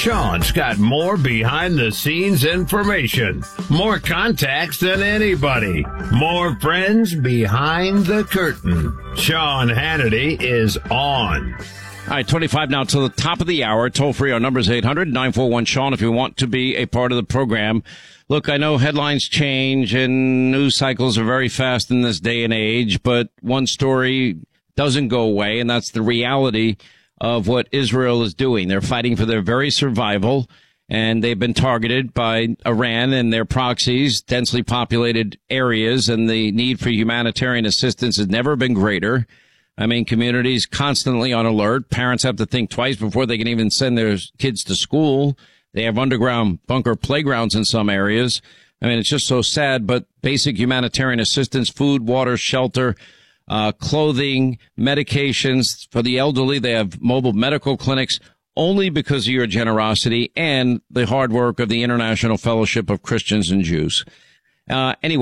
Sean's got more behind-the-scenes information, more contacts than anybody, more friends behind the curtain. Sean Hannity is on. All right, 25 now to the top of the hour. Toll free, our number is 800-941-SEAN if you want to be a part of the program. Look, I know headlines change and news cycles are very fast in this day and age, but one story doesn't go away, and that's the reality of what Israel is doing. They're fighting for their very survival, and they've been targeted by Iran and their proxies, densely populated areas, and the need for humanitarian assistance has never been greater. I mean, communities constantly on alert. Parents have to think twice before they can even send their kids to school. They have underground bunker playgrounds in some areas. I mean, it's just so sad, but basic humanitarian assistance, food, water, shelter, clothing, medications for the elderly. They have mobile medical clinics only because of your generosity and the hard work of the International Fellowship of Christians and Jews. Anyway.